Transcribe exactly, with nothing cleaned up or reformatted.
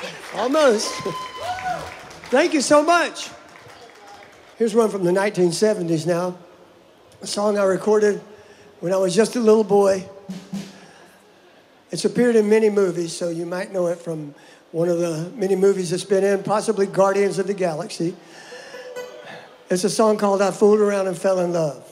Almost. Thank you so much. Here's one from the nineteen seventies now. A song I recorded when I was just a little boy. It's appeared in many movies, so you might know it from one of the many movies it's been in, possibly Guardians of the Galaxy. It's a song called I Fooled Around and Fell in Love.